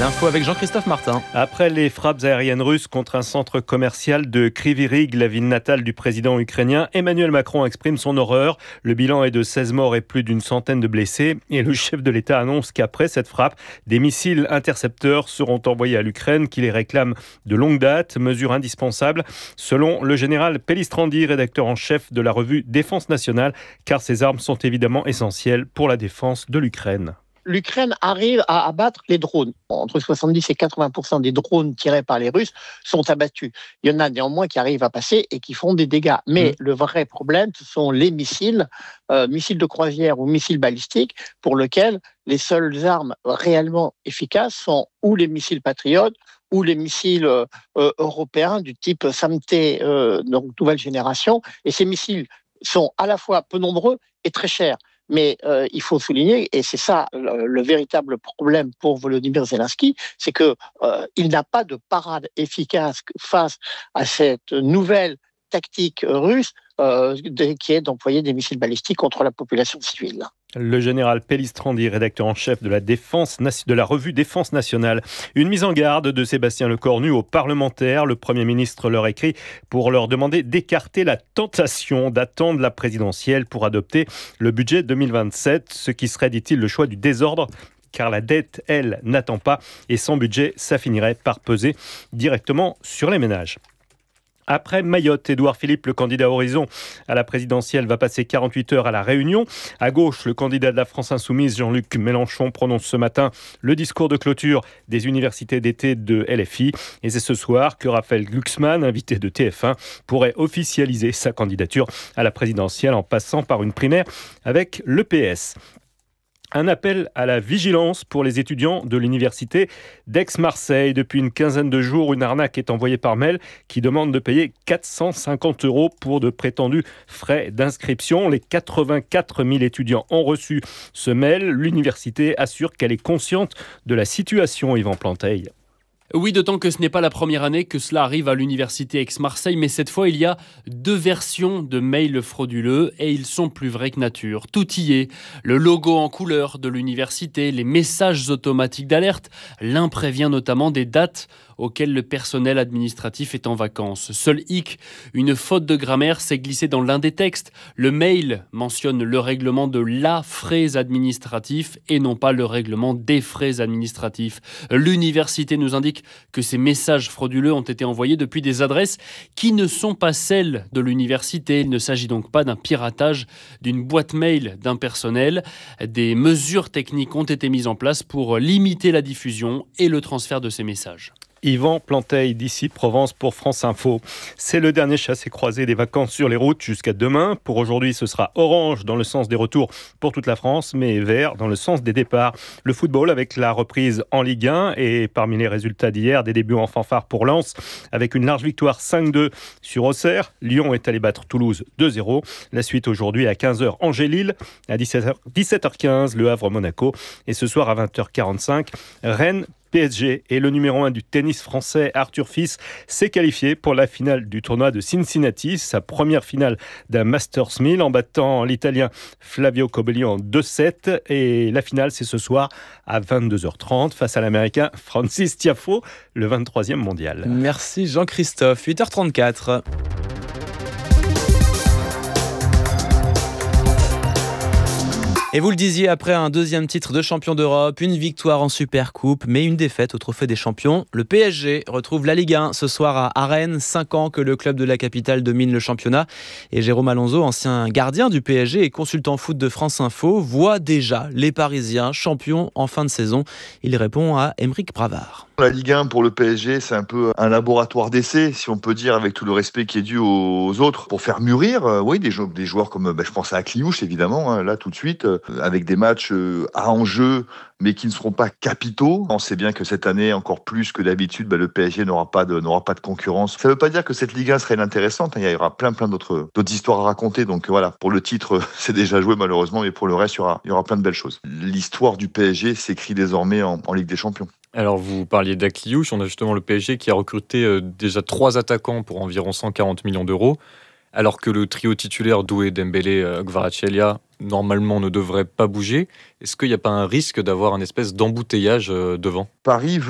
L'info avec Jean-Christophe Martin. Après les frappes aériennes russes contre un centre commercial de Kryvyi Rih, la ville natale du président ukrainien, Emmanuel Macron exprime son horreur. Le bilan est de 16 morts et plus d'une centaine de blessés. Et le chef de l'État annonce qu'après cette frappe, des missiles intercepteurs seront envoyés à l'Ukraine qui les réclame de longue date, mesure indispensable selon le général Pellistrandi, rédacteur en chef de la revue Défense nationale, car ces armes sont évidemment essentielles pour la défense de l'Ukraine. L'Ukraine arrive à abattre les drones. Entre 70 et 80% des drones tirés par les Russes sont abattus. Il y en a néanmoins qui arrivent à passer et qui font des dégâts. Mais le vrai problème, ce sont les missiles, missiles de croisière ou missiles balistiques, pour lesquels les seules armes réellement efficaces sont ou les missiles Patriot ou les missiles européens du type SAMT, donc nouvelle génération. Et ces missiles sont à la fois peu nombreux et très chers. Mais il faut souligner, et c'est ça le véritable problème pour Volodymyr Zelensky, c'est qu'il n'a pas de parade efficace face à cette nouvelle tactique russe qui est d'employer des missiles balistiques contre la population civile. Le général Pellistrandi, rédacteur en chef de la revue Défense nationale. Une mise en garde de Sébastien Lecornu aux parlementaires. Le Premier ministre leur écrit pour leur demander d'écarter la tentation d'attendre la présidentielle pour adopter le budget 2027, ce qui serait, dit-il, le choix du désordre. Car la dette, elle, n'attend pas. Et sans budget, ça finirait par peser directement sur les ménages. Après Mayotte, Édouard Philippe, le candidat Horizon à la présidentielle, va passer 48 heures à La Réunion. À gauche, le candidat de la France Insoumise, Jean-Luc Mélenchon, prononce ce matin le discours de clôture des universités d'été de LFI. Et c'est ce soir que Raphaël Glucksmann, invité de TF1, pourrait officialiser sa candidature à la présidentielle en passant par une primaire avec le PS. Un appel à la vigilance pour les étudiants de l'université d'Aix-Marseille. Depuis une quinzaine de jours, une arnaque est envoyée par mail qui demande de payer 450 € pour de prétendus frais d'inscription. Les 84 000 étudiants ont reçu ce mail. L'université assure qu'elle est consciente de la situation, Yvan Planteil. Oui, d'autant que ce n'est pas la première année que cela arrive à l'université Aix-Marseille, mais cette fois, il y a 2 versions de mails frauduleux et ils sont plus vrais que nature. Tout y est, le logo en couleur de l'université, les messages automatiques d'alerte. L'un prévient notamment des dates auxquelles le personnel administratif est en vacances. Seul hic, une faute de grammaire s'est glissée dans l'un des textes. Le mail mentionne le règlement de la frais administratif et non pas le règlement des frais administratifs. L'université nous indique que ces messages frauduleux ont été envoyés depuis des adresses qui ne sont pas celles de l'université. Il ne s'agit donc pas d'un piratage d'une boîte mail d'un personnel. Des mesures techniques ont été mises en place pour limiter la diffusion et le transfert de ces messages. Yvan Planteil d'ici Provence pour France Info. C'est le dernier chassé-croisé des vacances sur les routes jusqu'à demain. Pour aujourd'hui, ce sera orange dans le sens des retours pour toute la France, mais vert dans le sens des départs. Le football avec la reprise en Ligue 1 et parmi les résultats d'hier, des débuts en fanfare pour Lens avec une large victoire 5-2 sur Auxerre. Lyon est allé battre Toulouse 2-0. La suite aujourd'hui à 15h Angers-Lille, à 17h15 Le Havre-Monaco et ce soir à 20h45 Rennes PSG. Et le numéro 1 du tennis français, Arthur Fils, s'est qualifié pour la finale du tournoi de Cincinnati, sa première finale d'un Masters 1000 en battant l'Italien Flavio Cobolli en 2-7. Et la finale, c'est ce soir à 22h30 face à l'Américain Francis Tiafoe, le 23e mondial. Merci Jean-Christophe, 8h34. Et vous le disiez, après un deuxième titre de champion d'Europe, une victoire en Supercoupe, mais une défaite au Trophée des Champions, le PSG retrouve la Ligue 1 ce soir à Rennes. 5 ans que le club de la capitale domine le championnat. Et Jérôme Alonso, ancien gardien du PSG et consultant foot de France Info, voit déjà les Parisiens champions en fin de saison. Il répond à Aymeric Bravard. La Ligue 1 pour le PSG, c'est un peu un laboratoire d'essai, si on peut dire, avec tout le respect qui est dû aux autres, pour faire mûrir des joueurs comme, je pense à Akliouche évidemment, là tout de suite, avec des matchs à enjeu, mais qui ne seront pas capitaux. On sait bien que cette année, encore plus que d'habitude, le PSG n'aura pas de concurrence. Ça ne veut pas dire que cette Ligue 1 serait inintéressante, il y aura plein d'autres histoires à raconter, donc voilà, pour le titre, c'est déjà joué malheureusement, mais pour le reste, il y aura plein de belles choses. L'histoire du PSG s'écrit désormais en Ligue des Champions. Alors, vous parliez d'Akliouche, on a justement le PSG qui a recruté déjà 3 attaquants pour environ 140 millions d'euros, alors que le trio titulaire Doué, Dembélé, Kvaratskhelia, normalement ne devrait pas bouger. Est-ce qu'il n'y a pas un risque d'avoir un espèce d'embouteillage devant ? Paris